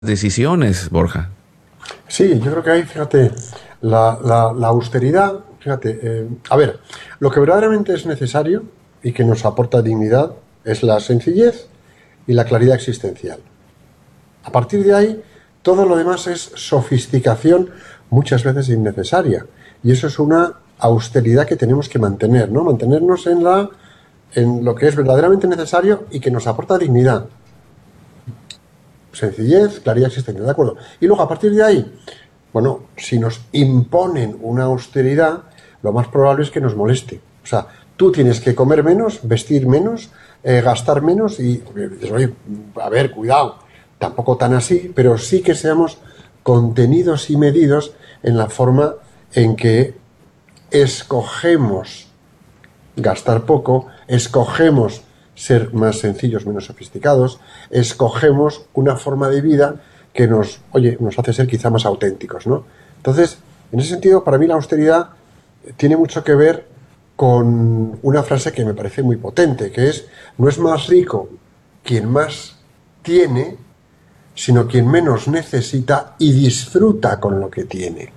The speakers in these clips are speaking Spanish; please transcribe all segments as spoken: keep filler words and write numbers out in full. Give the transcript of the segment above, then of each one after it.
decisiones, Borja. Sí, yo creo que ahí, fíjate, la, la- la austeridad, fíjate, eh, a ver, lo que verdaderamente es necesario y que nos aporta dignidad es la sencillez y la claridad existencial. A partir de ahí, todo lo demás es sofisticación, muchas veces innecesaria. Y eso es una austeridad que tenemos que mantener, ¿no? Mantenernos en la, en lo que es verdaderamente necesario y que nos aporta dignidad. Sencillez, claridad existencial, ¿de acuerdo? Y luego, a partir de ahí, bueno, si nos imponen una austeridad, lo más probable es que nos moleste. O sea, tú tienes que comer menos, vestir menos, eh, gastar menos y, oye, a ver, cuidado, tampoco tan así, pero sí que seamos contenidos y medidos en la forma en que escogemos gastar poco, escogemos ser más sencillos, menos sofisticados, escogemos una forma de vida que nos, oye, nos hace ser quizá más auténticos, ¿no? Entonces, en ese sentido, para mí la austeridad tiene mucho que ver con una frase que me parece muy potente, que es: no es más rico quien más tiene, sino quien menos necesita y disfruta con lo que tiene.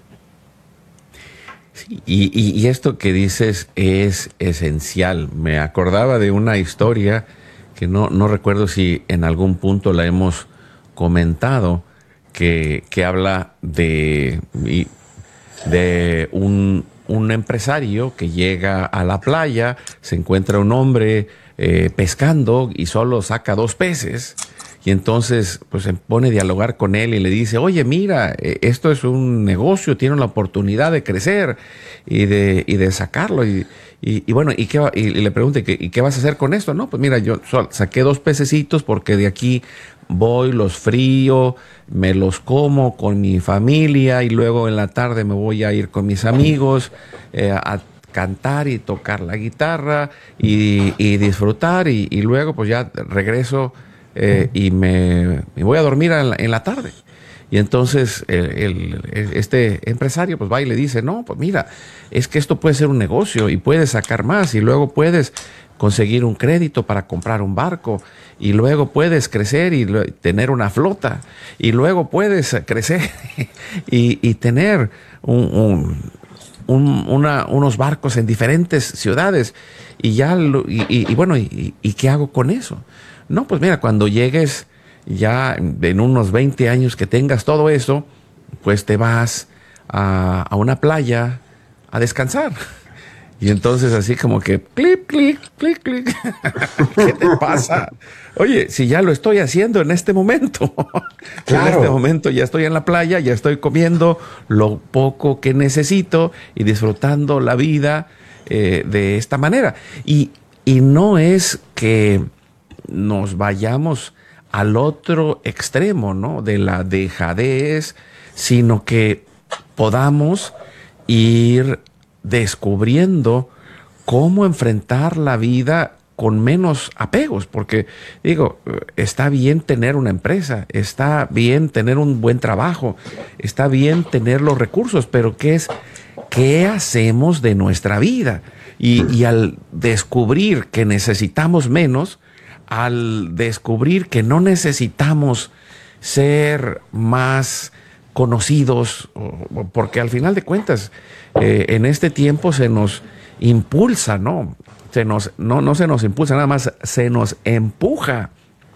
Sí, y, y- y esto que dices es esencial. Me acordaba de una historia que no, no recuerdo si en algún punto la hemos comentado, que, que habla de, y- de un, un empresario que llega a la playa, se encuentra un hombre eh, pescando y solo saca dos peces. Y entonces pues se pone a dialogar con él y le dice: oye, mira, eh, esto es un negocio, tiene la oportunidad de crecer y de, y de sacarlo. Y, y- y bueno, ¿y, qué va- y- y le pregunta: ¿y qué, y qué vas a hacer con esto? No, pues mira, yo sol- saqué dos pececitos porque de aquí voy, los frío, me los como con mi familia y luego en la tarde me voy a ir con mis amigos eh, a cantar y tocar la guitarra y, y disfrutar y, y luego pues ya regreso eh, y me, me voy a dormir en la, en la tarde. Y entonces el, el- este empresario pues va y le dice: no, pues mira, es que esto puede ser un negocio y puedes sacar más y luego puedes conseguir un crédito para comprar un barco y luego puedes crecer y lue- tener una flota y luego puedes crecer y, y tener un, un- un- una- unos barcos en diferentes ciudades y ya lo- y, y- y bueno, y, y qué hago con eso? No, pues mira, cuando llegues ya en unos veinte años que tengas todo eso, pues te vas a, a una playa a descansar. Y entonces así como que clic, clic, clic, clic. ¿Qué te pasa? Oye, si ya lo estoy haciendo en este momento. Si en este Claro, momento ya estoy en la playa, ya estoy comiendo lo poco que necesito y disfrutando la vida eh, de esta manera. Y, y no es que nos vayamos al otro extremo, ¿no? De la dejadez, sino que podamos ir descubriendo cómo enfrentar la vida con menos apegos, porque digo, está bien tener una empresa, está bien tener un buen trabajo, está bien tener los recursos, pero ¿qué es qué hacemos de nuestra vida? Y, y al descubrir que necesitamos menos, al descubrir que no necesitamos ser más conocidos, porque al final de cuentas, eh, en este tiempo se nos impulsa, ¿no? Se nos, no, no se nos impulsa, nada más se nos empuja.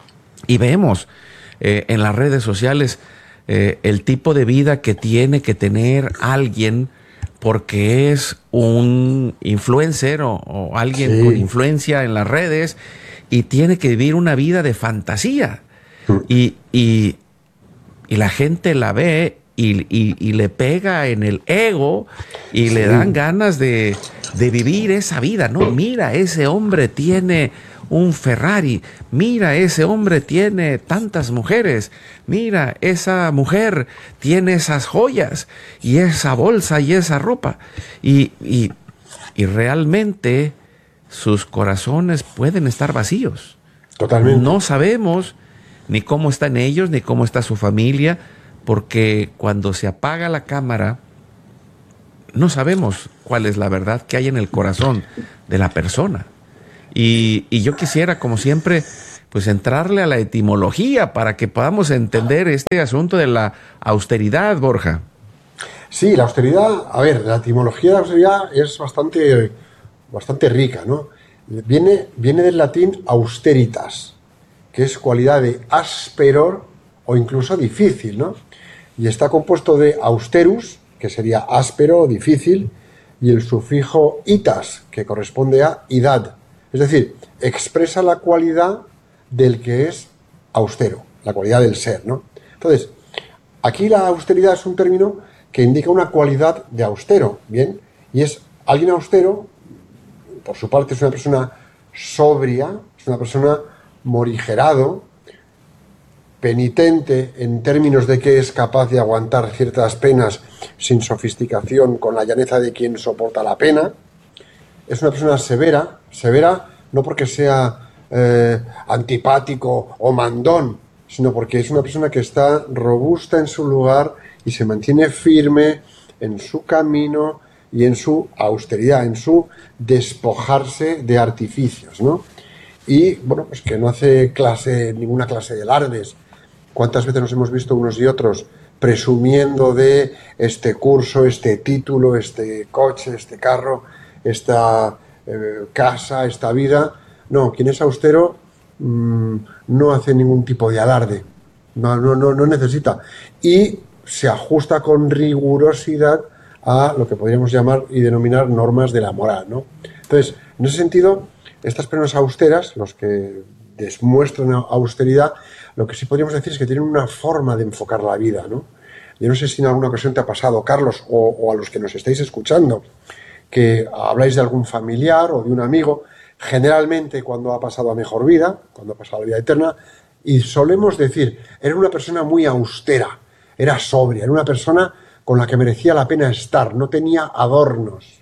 Y vemos eh, en las redes sociales eh, el tipo de vida que tiene que tener alguien porque es un influencer o, o alguien con sí. influencia en las redes y tiene que vivir una vida de fantasía. Y, y, y la gente la ve y, y- y le pega en el ego y le dan Sí, ganas de, de vivir esa vida, ¿no? Mira, ese hombre tiene un Ferrari, mira, ese hombre tiene tantas mujeres, mira, esa mujer tiene esas joyas y esa bolsa y esa ropa. Y, y, y realmente sus corazones pueden estar vacíos. No totalmente. sabemos ni cómo están ellos, ni cómo está su familia, porque cuando se apaga la cámara, no sabemos cuál es la verdad que hay en el corazón de la persona. Y, y yo quisiera, como siempre, pues entrarle a la etimología para que podamos entender este asunto de la austeridad, Borja. Sí, la austeridad, a ver, la etimología de la austeridad es bastante, bastante rica, ¿no? Viene, viene del latín austeritas, que es cualidad de asperor o incluso difícil, ¿no? Y está compuesto de austerus, que sería áspero, difícil, y el sufijo itas, que corresponde a idad. Es decir, expresa la cualidad del que es austero, la cualidad del ser, ¿no? Entonces, aquí la austeridad es un término que indica una cualidad de austero, ¿bien? Y es alguien austero, por su parte es una persona sobria, es una persona morigerado, penitente en términos de que es capaz de aguantar ciertas penas sin sofisticación, con la llaneza de quien soporta la pena. Es una persona severa, severa no porque sea eh, antipático o mandón, sino porque es una persona que está robusta en su lugar y se mantiene firme en su camino y en su austeridad, en su despojarse de artificios, ¿no? Y, bueno, pues que no hace clase, ninguna clase de alardes. ¿Cuántas veces nos hemos visto unos y otros presumiendo de este curso, este título, este coche, este carro, esta eh, casa, esta vida? No, quien es austero mmm, no hace ningún tipo de alarde, no, no, no, no necesita. Y se ajusta con rigurosidad a lo que podríamos llamar y denominar normas de la moral, ¿no? Entonces, en ese sentido, estas personas austeras, los que demuestran austeridad, lo que sí podríamos decir es que tienen una forma de enfocar la vida, ¿no? Yo no sé si en alguna ocasión te ha pasado, Carlos, o, o a los que nos estáis escuchando, que habláis de algún familiar o de un amigo, generalmente cuando ha pasado a mejor vida, cuando ha pasado a la vida eterna, y solemos decir, era una persona muy austera, era sobria, era una persona con la que merecía la pena estar, no tenía adornos.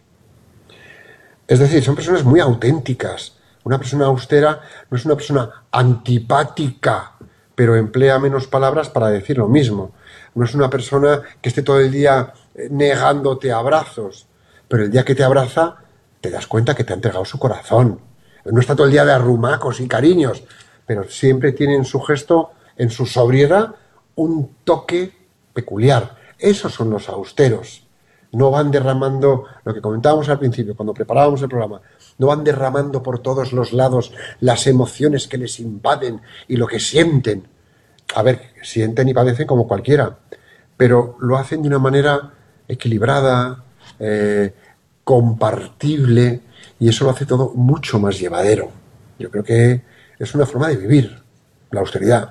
Es decir, son personas muy auténticas. Una persona austera no es una persona antipática, pero emplea menos palabras para decir lo mismo. No es una persona que esté todo el día negándote abrazos, pero el día que te abraza te das cuenta que te ha entregado su corazón. No está todo el día de arrumacos y cariños, pero siempre tiene en su gesto, en su sobriedad, un toque peculiar. Esos son los austeros. No van derramando, lo que comentábamos al principio, cuando preparábamos el programa, no van derramando por todos los lados las emociones que les invaden y lo que sienten. A ver, sienten y padecen como cualquiera, pero lo hacen de una manera equilibrada, eh, compartible, y eso lo hace todo mucho más llevadero. Yo creo que es una forma de vivir, la austeridad.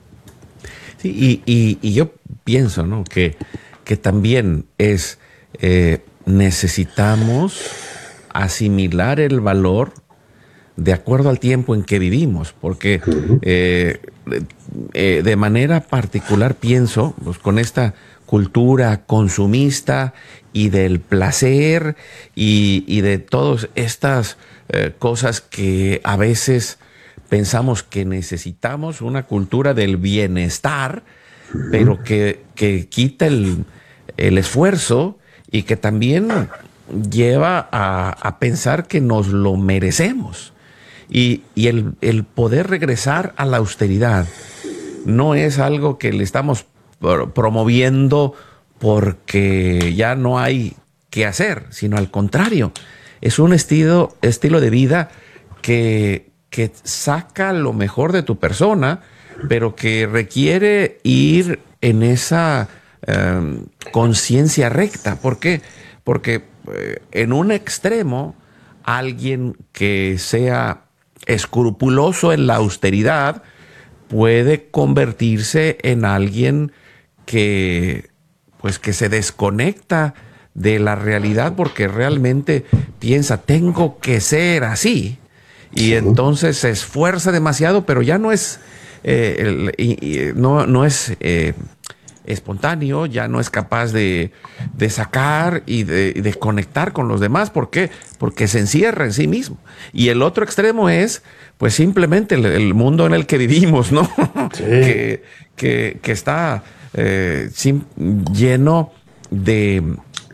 Sí, y, y, y yo pienso, ¿no?, que, que también es... Eh, necesitamos asimilar el valor de acuerdo al tiempo en que vivimos, porque eh, eh, de manera particular pienso, pues, con esta cultura consumista y del placer y, y de todas estas eh, cosas que a veces pensamos que necesitamos, una cultura del bienestar, pero que, que quita el, el esfuerzo y que también lleva a, a pensar que nos lo merecemos. Y, y el, el poder regresar a la austeridad no es algo que le estamos promoviendo porque ya no hay que hacer, sino al contrario, es un estilo, estilo de vida que, que saca lo mejor de tu persona, pero que requiere ir en esa eh, conciencia recta. ¿Por qué? Porque eh, en un extremo, alguien que sea escrupuloso en la austeridad puede convertirse en alguien que, pues, que se desconecta de la realidad porque realmente piensa, tengo que ser así. Y sí. Entonces se esfuerza demasiado, pero ya no es, eh, el, y, y, no, no es eh, espontáneo, ya no es capaz de, de sacar y de, de conectar con los demás. ¿Por qué? Porque se encierra en sí mismo. Y el otro extremo es, pues, simplemente el, el mundo en el que vivimos, ¿no? Sí. que, que, que está eh, sin, lleno de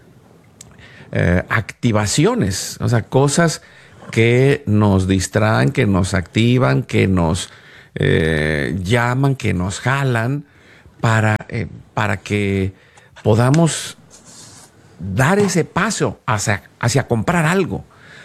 eh, activaciones, o sea, cosas que nos distraen, que nos activan, que nos eh, llaman, que nos jalan para, eh, para que podamos dar ese paso hacia, hacia comprar algo,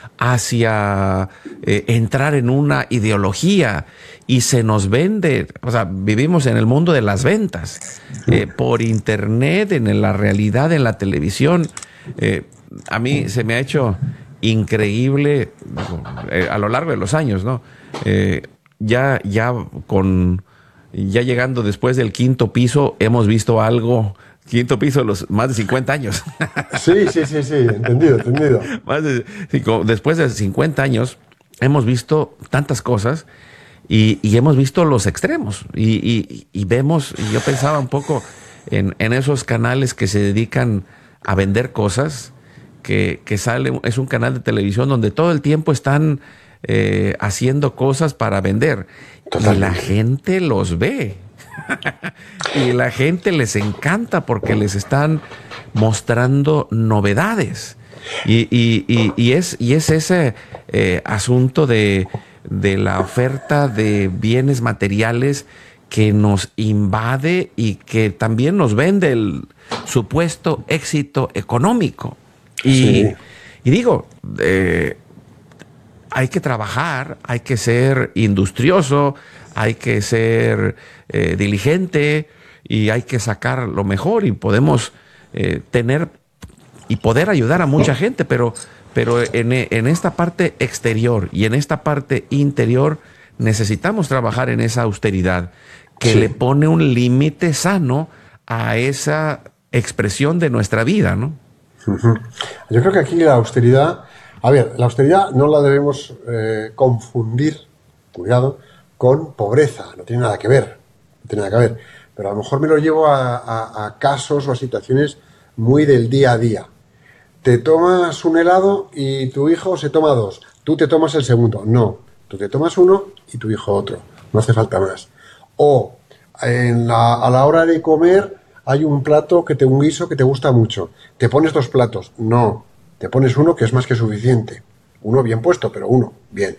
hacia eh, entrar en una ideología, y se nos vende. O sea, vivimos en el mundo de las ventas, eh, por internet, en la realidad, en la televisión. Eh, a mí se me ha hecho increíble eh, a lo largo de los años, ¿no? Eh, ya, ya con, ya llegando después del quinto piso, hemos visto algo. Quinto piso de los más de cincuenta años. Sí, sí, sí, sí, entendido, entendido. Más de, después de cincuenta años hemos visto tantas cosas, y, y hemos visto los extremos. Y, y, y vemos, y yo pensaba un poco en, en esos canales que se dedican a vender cosas, que, que sale, es un canal de televisión donde todo el tiempo están eh, haciendo cosas para vender. Totalmente. Y la gente los ve. Y la gente les encanta porque les están mostrando novedades. Y, y, y, y, es, y es ese eh, asunto de, de la oferta de bienes materiales que nos invade y que también nos vende el supuesto éxito económico. Y, sí. y digo, eh, hay que trabajar, hay que ser industrioso, hay que ser eh, diligente, y hay que sacar lo mejor, y podemos eh, tener y poder ayudar a mucha gente, pero, pero en, en esta parte exterior y en esta parte interior necesitamos trabajar en esa austeridad que sí. le pone un límite sano a esa expresión de nuestra vida, ¿no? Uh-huh. Yo creo que aquí la austeridad, a ver, la austeridad no la debemos eh, confundir, cuidado, con pobreza. No tiene nada que ver, no tiene nada que ver. Pero a lo mejor me lo llevo a, a, a casos o a situaciones muy del día a día. Te tomas un helado y tu hijo se toma dos. Tú te tomas el segundo. No, tú te tomas uno y tu hijo otro. No hace falta más. O en la, a la hora de comer hay un plato, que te, un guiso que te gusta mucho. Te pones dos platos. No, te pones uno que es más que suficiente. Uno bien puesto, pero uno, bien.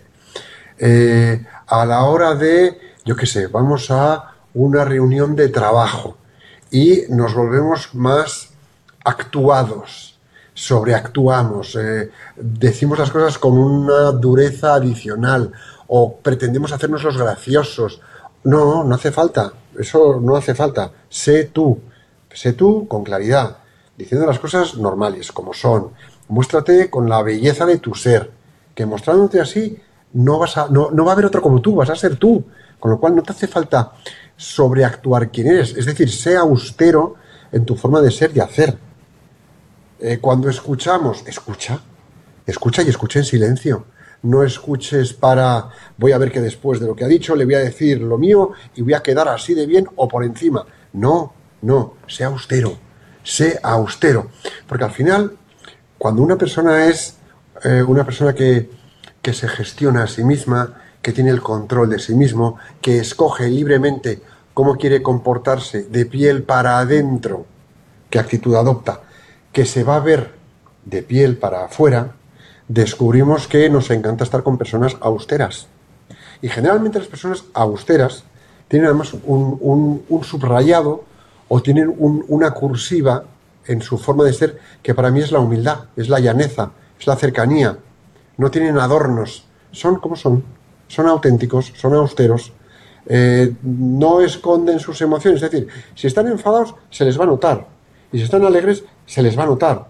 Eh, a la hora de, yo qué sé, vamos a una reunión de trabajo y nos volvemos más actuados, sobreactuamos, eh, decimos las cosas con una dureza adicional o pretendemos hacernos los graciosos. No, no hace falta, eso no hace falta. Sé tú, sé tú con claridad, diciendo las cosas normales, como son. Muéstrate con la belleza de tu ser, que mostrándote así no, vas a, no, no va a haber otro como tú, vas a ser tú. Con lo cual no te hace falta sobreactuar quién eres. Es decir, sé austero en tu forma de ser y hacer. Eh, cuando escuchamos, escucha, escucha y escucha en silencio. No escuches para, voy a ver que después de lo que ha dicho le voy a decir lo mío y voy a quedar así de bien o por encima. No, no, sé austero, sé austero. Porque al final, cuando una persona es eh, una persona que, que se gestiona a sí misma, que tiene el control de sí mismo, que escoge libremente cómo quiere comportarse de piel para adentro, qué actitud adopta, que se va a ver de piel para afuera, descubrimos que nos encanta estar con personas austeras. Y generalmente las personas austeras tienen además un, un, un subrayado o tienen un, una cursiva en su forma de ser que para mí es la humildad, es la llaneza, es la cercanía. No tienen adornos, son como son. Son auténticos, son austeros, eh, no esconden sus emociones. Es decir, si están enfadados, se les va a notar. Y si están alegres, se les va a notar.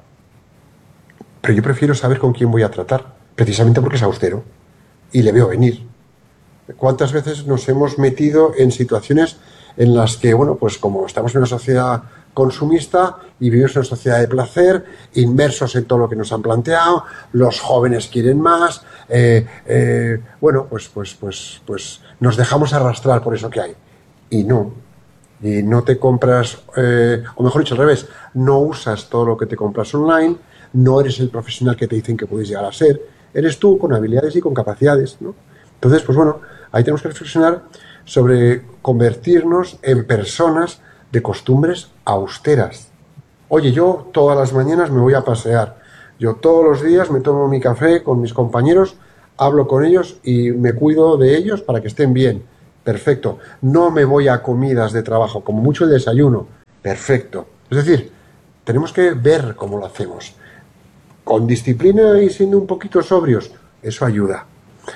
Pero yo prefiero saber con quién voy a tratar, precisamente porque es austero. Y le veo venir. ¿Cuántas veces nos hemos metido en situaciones en las que, bueno, pues como estamos en una sociedad consumista y vivimos en una sociedad de placer, inmersos en todo lo que nos han planteado, los jóvenes quieren más, eh, eh, bueno, pues, pues, pues, pues nos dejamos arrastrar por eso que hay. Y no, y no te compras, eh, o mejor dicho al revés, no usas todo lo que te compras online, no eres el profesional que te dicen que puedes llegar a ser, eres tú con habilidades y con capacidades, ¿no? Entonces, pues bueno, ahí tenemos que reflexionar sobre convertirnos en personas de costumbres austeras. Oye, yo todas las mañanas me voy a pasear. Yo todos los días me tomo mi café con mis compañeros, hablo con ellos y me cuido de ellos para que estén bien. perfecto. No me voy a comidas de trabajo, como mucho el desayuno, perfecto. Es decir, tenemos que ver cómo lo hacemos. Con disciplina y siendo un poquito sobrios, eso ayuda.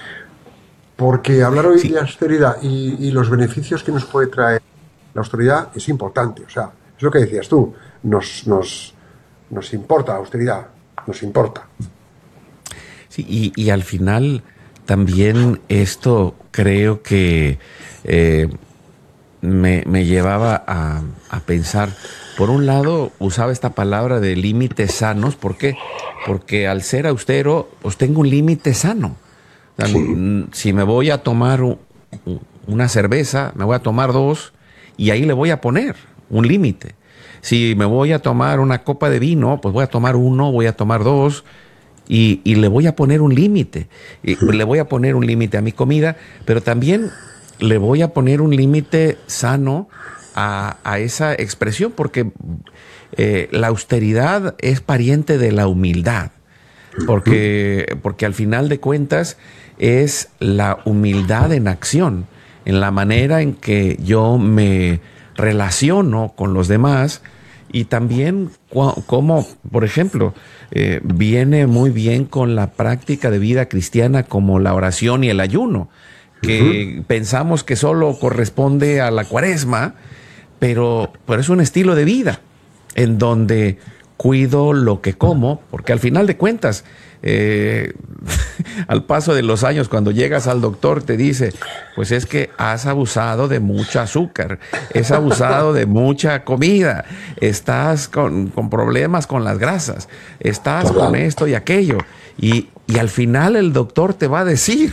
Porque hablar hoy sí. de austeridad y, y los beneficios que nos puede traer la austeridad es importante. O sea, es lo que decías tú, nos, nos, nos importa la austeridad, nos importa. Sí, y, y al final también esto creo que eh, me, me llevaba a, a pensar, por un lado usaba esta palabra de límites sanos, ¿por qué? Porque al ser austero, pues tengo un límite sano. O sea, sí. Si me voy a tomar una cerveza, me voy a tomar dos y ahí le voy a poner un límite. Si me voy a tomar una copa de vino, pues voy a tomar uno, voy a tomar dos y, y le voy a poner un límite. Le voy a poner un límite a mi comida, pero también le voy a poner un límite sano a, a esa expresión, porque eh, la austeridad es pariente de la humildad. Porque, porque al final de cuentas es la humildad en acción, en la manera en que yo me relaciono con los demás y también como, por ejemplo, eh, viene muy bien con la práctica de vida cristiana como la oración y el ayuno, que uh-huh. pensamos que solo corresponde a la cuaresma, pero, pero es un estilo de vida en donde cuido lo que como, porque al final de cuentas, eh, al paso de los años, cuando llegas al doctor, te dice, pues es que has abusado de mucho azúcar, has abusado de mucha comida, estás con, con problemas con las grasas, estás con esto y aquello. Y, y al final el doctor te va a decir,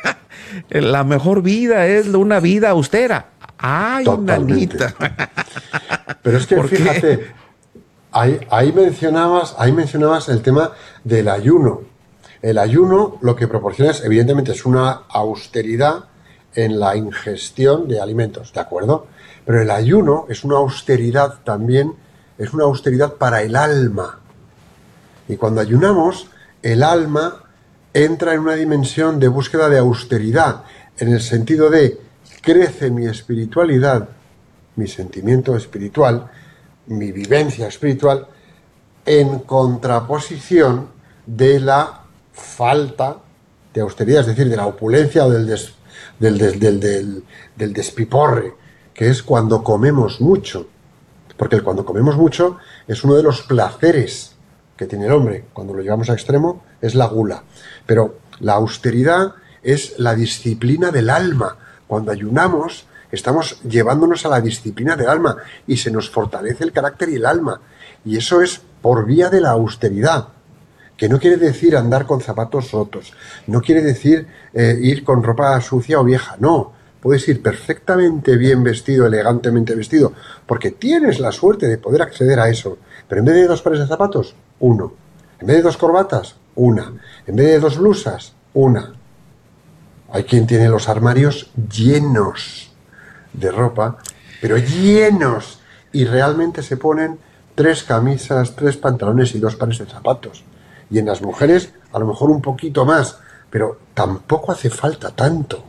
la mejor vida es una vida austera. ¡Ay, nanita! Pero es que fíjate... Ahí, ahí, mencionabas, ahí mencionabas el tema del ayuno. El ayuno lo que proporciona es, evidentemente, es una austeridad en la ingestión de alimentos, ¿de acuerdo? Pero el ayuno es una austeridad también, es una austeridad para el alma. Y cuando ayunamos, el alma entra en una dimensión de búsqueda de austeridad, en el sentido de crece mi espiritualidad, mi sentimiento espiritual, mi vivencia espiritual, en contraposición de la falta de austeridad, es decir, de la opulencia o del, des, del, des, del, del, del despiporre, que es cuando comemos mucho. Porque el cuando comemos mucho es uno de los placeres que tiene el hombre. Cuando lo llevamos a extremo es la gula. Pero la austeridad es la disciplina del alma. Cuando ayunamos, estamos llevándonos a la disciplina del alma y se nos fortalece el carácter y el alma. Y eso es por vía de la austeridad, que no quiere decir andar con zapatos rotos, no quiere decir eh, ir con ropa sucia o vieja, no. Puedes ir perfectamente bien vestido, elegantemente vestido, porque tienes la suerte de poder acceder a eso. Pero en vez de dos pares de zapatos, uno. En vez de dos corbatas, una. En vez de dos blusas, una. Hay quien tiene los armarios llenos de ropa, pero llenos, y realmente se ponen tres camisas, tres pantalones y dos pares de zapatos. Y en las mujeres a lo mejor un poquito más, pero tampoco hace falta tanto.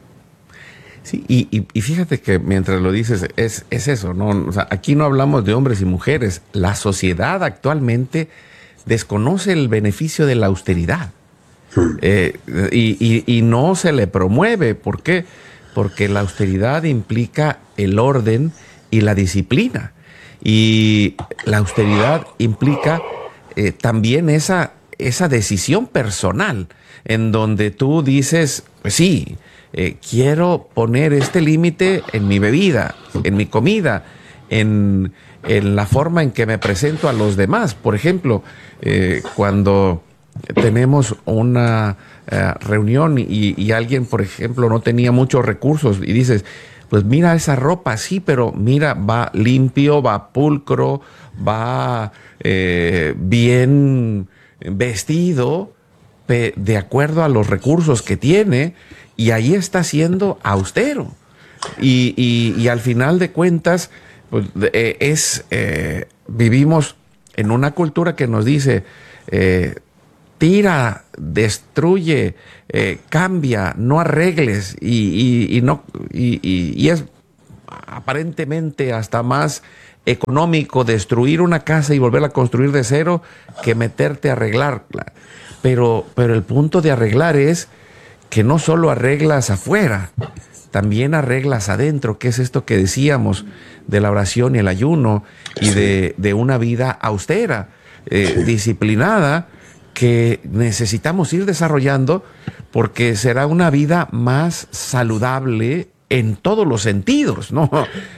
Sí, y, y, y fíjate que mientras lo dices es, es eso, ¿no? O sea, aquí no hablamos de hombres y mujeres. La sociedad actualmente desconoce el beneficio de la austeridad hmm. eh, y, y, y no se le promueve. ¿Por qué? Porque la austeridad implica el orden y la disciplina. Y la austeridad implica eh, también esa, esa decisión personal, en donde tú dices, pues sí, eh, quiero poner este límite en mi bebida, en mi comida, en, en la forma en que me presento a los demás. Por ejemplo, eh, cuando tenemos una uh, reunión y, y alguien, por ejemplo, no tenía muchos recursos y dices, pues mira esa ropa, sí, pero mira, va limpio, va pulcro, va eh, bien vestido, pe, de acuerdo a los recursos que tiene, y ahí está siendo austero. Y, y, y al final de cuentas, pues, eh, es, eh, vivimos en una cultura que nos dice, eh, tira, destruye, eh, cambia, no arregles y, y, y no, y, y, y es aparentemente hasta más económico destruir una casa y volverla a construir de cero que meterte a arreglarla. Pero, pero el punto de arreglar es que no solo arreglas afuera, también arreglas adentro, que es esto que decíamos de la oración y el ayuno y sí. de, de una vida austera, eh, sí. disciplinada, que necesitamos ir desarrollando porque será una vida más saludable en todos los sentidos, ¿no?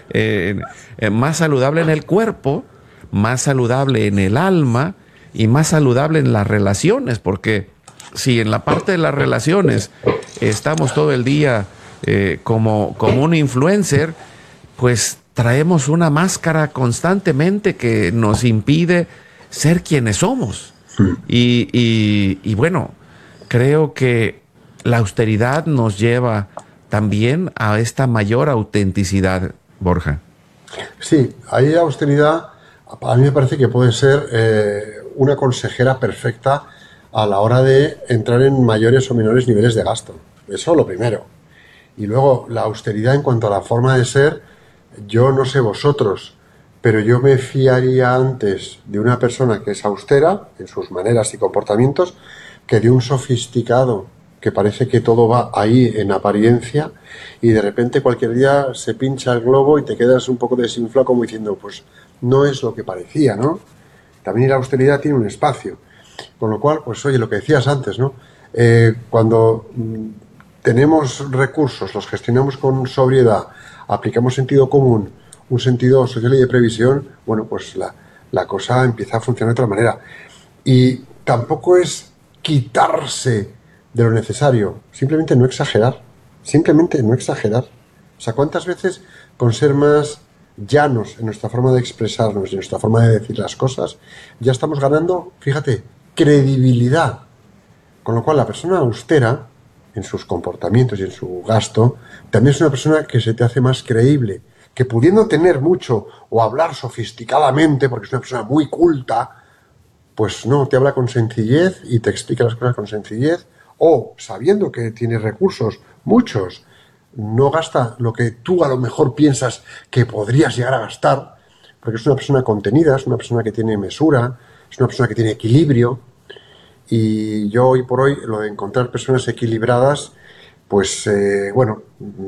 Eh, eh, más saludable en el cuerpo, más saludable en el alma y más saludable en las relaciones, porque si en la parte de las relaciones estamos todo el día eh, como, como un influencer, pues traemos una máscara constantemente que nos impide ser quienes somos. Y, y, y bueno, creo que la austeridad nos lleva también a esta mayor autenticidad, Borja. Sí, ahí la austeridad a mí me parece que puede ser eh, una consejera perfecta a la hora de entrar en mayores o menores niveles de gasto. Eso lo primero. Y luego la austeridad en cuanto a la forma de ser, yo no sé vosotros, pero yo me fiaría antes de una persona que es austera en sus maneras y comportamientos que de un sofisticado que parece que todo va ahí en apariencia y de repente cualquier día se pincha el globo y te quedas un poco desinflado como diciendo, pues no es lo que parecía, ¿no? También la austeridad tiene un espacio. Con lo cual, pues oye, lo que decías antes, ¿no? Eh, cuando mm, tenemos recursos, los gestionamos con sobriedad, aplicamos sentido común, un sentido social y de previsión, bueno, pues la, la cosa empieza a funcionar de otra manera. Y tampoco es quitarse de lo necesario, simplemente no exagerar, simplemente no exagerar. O sea, ¿cuántas veces con ser más llanos en nuestra forma de expresarnos y en nuestra forma de decir las cosas, ya estamos ganando, fíjate, credibilidad? Con lo cual la persona austera en sus comportamientos y en su gasto también es una persona que se te hace más creíble, que pudiendo tener mucho o hablar sofisticadamente, porque es una persona muy culta, pues no, te habla con sencillez y te explica las cosas con sencillez, o sabiendo que tiene recursos, muchos, no gasta lo que tú a lo mejor piensas que podrías llegar a gastar, porque es una persona contenida, es una persona que tiene mesura, es una persona que tiene equilibrio. Y yo hoy por hoy, lo de encontrar personas equilibradas, pues eh, bueno,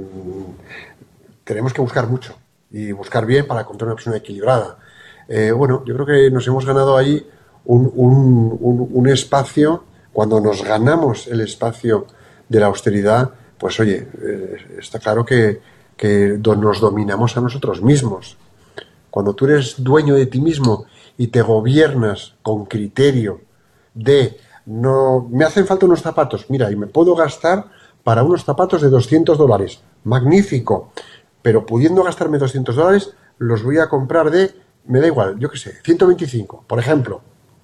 mmm, tenemos que buscar mucho y buscar bien para encontrar una persona equilibrada. Eh, bueno, yo creo que nos hemos ganado ahí un, un, un, un espacio. Cuando nos ganamos el espacio de la austeridad, pues oye, eh, está claro que, que nos dominamos a nosotros mismos. Cuando tú eres dueño de ti mismo y te gobiernas con criterio de no, me hacen falta unos zapatos, mira, y me puedo gastar para unos zapatos de doscientos dólares, magnífico, pero pudiendo gastarme doscientos dólares, los voy a comprar de, me da igual, yo qué sé, ciento veinticinco, por ejemplo.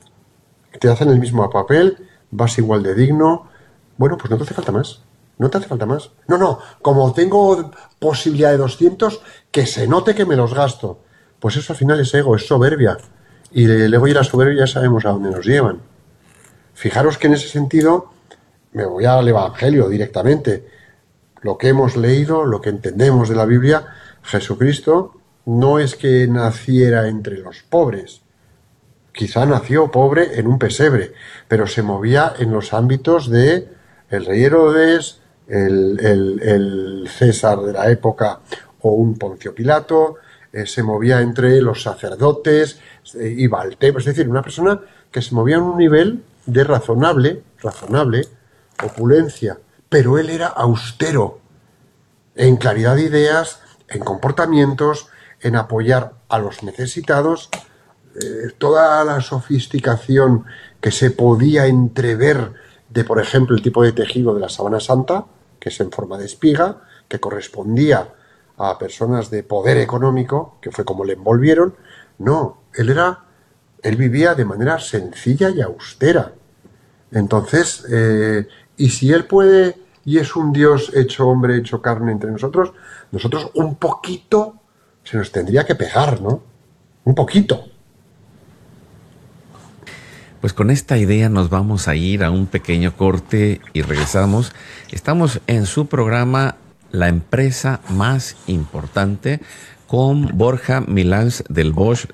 Te hacen el mismo papel, vas igual de digno, bueno, pues no te hace falta más, no te hace falta más. No, no, como tengo posibilidad de doscientos, que se note que me los gasto. Pues eso al final es ego, es soberbia. Y el ego y la soberbia ya sabemos a dónde nos llevan. Fijaros que en ese sentido, me voy al Evangelio directamente. Lo que hemos leído, lo que entendemos de la Biblia, Jesucristo no es que naciera entre los pobres. Quizá nació pobre en un pesebre, pero se movía en los ámbitos de el rey Herodes, el, el, el César de la época o un Poncio Pilato, eh, se movía entre los sacerdotes, eh, iba al templo, es decir, una persona que se movía en un nivel de razonable, razonable opulencia, pero él era austero en claridad de ideas, en comportamientos, en apoyar a los necesitados. Eh, toda la sofisticación que se podía entrever de, por ejemplo, el tipo de tejido de la sábana santa, que es en forma de espiga, que correspondía a personas de poder económico, que fue como le envolvieron. No, él era, él vivía de manera sencilla y austera. Entonces, eh, y si él puede y es un Dios hecho hombre, hecho carne entre nosotros, nosotros un poquito se nos tendría que pegar, ¿no? Un poquito. Pues con esta idea nos vamos a ir a un pequeño corte y regresamos. Estamos en su programa La empresa más importante con Borja Milans del Bosch